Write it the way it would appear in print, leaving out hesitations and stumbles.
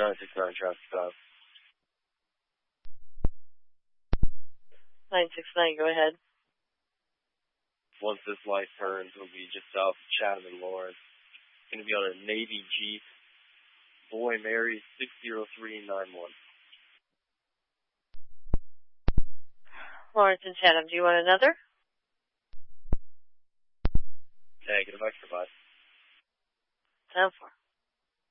969 traffic stop. 969, go ahead. Once this light turns, it'll be just south of Chatham and Lawrence. It's going to be on a Navy Jeep. Boy Mary 60391. Lawrence and Chatham, do you want another? Negative, extra 5. 10-4.